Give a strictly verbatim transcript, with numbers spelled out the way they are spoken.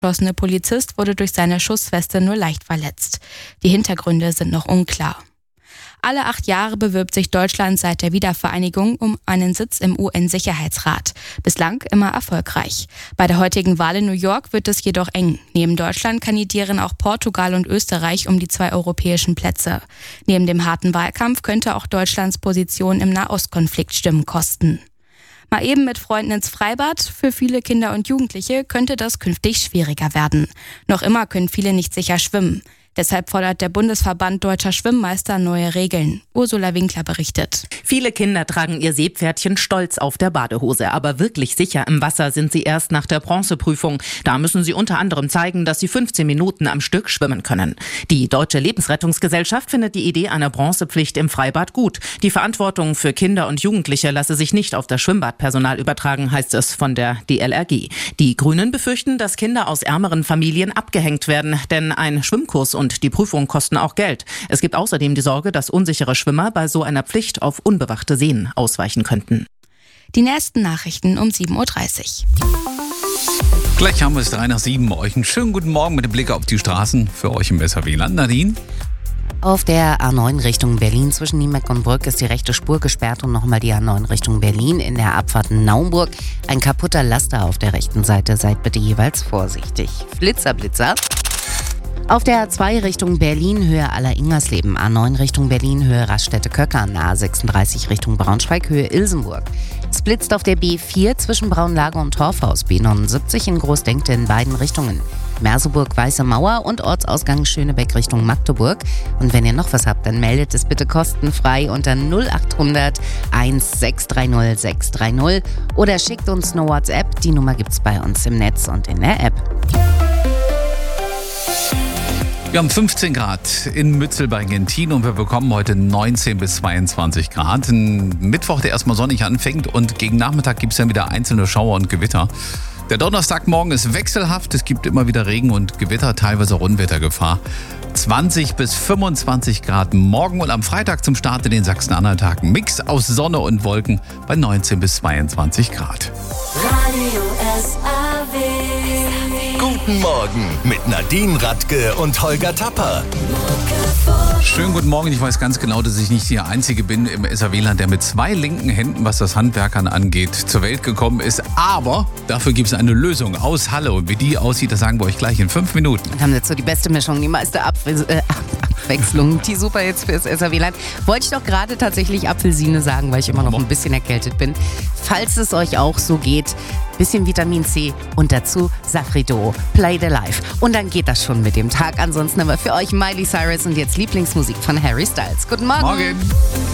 Der Polizist wurde durch seine Schussweste nur leicht verletzt. Die Hintergründe sind noch unklar. Alle acht Jahre bewirbt sich Deutschland seit der Wiedervereinigung um einen Sitz im U N-Sicherheitsrat. Bislang immer erfolgreich. Bei der heutigen Wahl in New York wird es jedoch eng. Neben Deutschland kandidieren auch Portugal und Österreich um die zwei europäischen Plätze. Neben dem harten Wahlkampf könnte auch Deutschlands Position im Nahostkonflikt Stimmen kosten. Mal eben mit Freunden ins Freibad. Für viele Kinder und Jugendliche könnte das künftig schwieriger werden. Noch immer können viele nicht sicher schwimmen. Deshalb fordert der Bundesverband Deutscher Schwimmmeister neue Regeln. Ursula Winkler berichtet. Viele Kinder tragen ihr Seepferdchen stolz auf der Badehose. Aber wirklich sicher im Wasser sind sie erst nach der Bronzeprüfung. Da müssen sie unter anderem zeigen, dass sie fünfzehn Minuten am Stück schwimmen können. Die Deutsche Lebensrettungsgesellschaft findet die Idee einer Bronzepflicht im Freibad gut. Die Verantwortung für Kinder und Jugendliche lasse sich nicht auf das Schwimmbadpersonal übertragen, heißt es von der D L R G. Die Grünen befürchten, dass Kinder aus ärmeren Familien abgehängt werden. Denn ein Schwimmkurs und die Prüfung kosten auch Geld. Es gibt außerdem die Sorge, dass unsichere Schwimmer bei so einer Pflicht auf unbewachte Seen ausweichen könnten. Die nächsten Nachrichten um sieben Uhr dreißig. Gleich haben wir es drei nach sieben. Euch einen schönen guten Morgen mit dem Blick auf die Straßen für euch im S H W-Land. Nadine? Auf der A neun Richtung Berlin zwischen Niemeck und Brück ist die rechte Spur gesperrt und nochmal die A neun Richtung Berlin in der Abfahrt Naumburg. Ein kaputter Laster auf der rechten Seite, seid bitte jeweils vorsichtig. Blitzer, Blitzer. Auf der A zwei Richtung Berlin, Höhe Aller-Ingersleben, A neun Richtung Berlin, Höhe Raststätte-Köckern, A sechsunddreißig Richtung Braunschweig, Höhe Ilsenburg. Es blitzt auf der B vier zwischen Braunlage und Torfhaus, B neunundsiebzig in Großdenkte in beiden Richtungen. Merseburg, Weiße Mauer und Ortsausgang Schönebeck Richtung Magdeburg. Und wenn ihr noch was habt, dann meldet es bitte kostenfrei unter null acht hundert sechs drei null sechs drei null oder schickt uns eine WhatsApp. Die Nummer gibt's bei uns im Netz und in der App. Wir haben fünfzehn Grad in Mützel bei Gentin und wir bekommen heute neunzehn bis zweiundzwanzig Grad. Ein Mittwoch, der erstmal sonnig anfängt und gegen Nachmittag gibt es dann wieder einzelne Schauer und Gewitter. Der Donnerstagmorgen ist wechselhaft, es gibt immer wieder Regen und Gewitter, teilweise Unwettergefahr. zwanzig bis fünfundzwanzig Grad morgen und am Freitag zum Start in den Sachsen-Anhalt-Tag. Mix aus Sonne und Wolken bei neunzehn bis zweiundzwanzig Grad. Radio S A W. Guten Morgen mit Nadine Radke und Holger Tapper. Schönen guten Morgen. Ich weiß ganz genau, dass ich nicht der Einzige bin im S H W-Land, der mit zwei linken Händen, was das Handwerkern angeht, zur Welt gekommen ist. Aber dafür gibt es eine Lösung aus Halle. Und wie die aussieht, das sagen wir euch gleich in fünf Minuten. Wir haben jetzt so die beste Mischung, die meiste Abwe- äh, Abwechslung, die super jetzt fürs S H W-Land. Wollte ich doch gerade tatsächlich Apfelsine sagen, weil ich immer noch ein bisschen erkältet bin. Falls es euch auch so geht, bisschen Vitamin C und dazu Safrido, Play the Life. Und dann geht das schon mit dem Tag. Ansonsten haben wir für euch Miley Cyrus und jetzt Lieblingsmusik von Harry Styles. Guten Morgen. Morgen.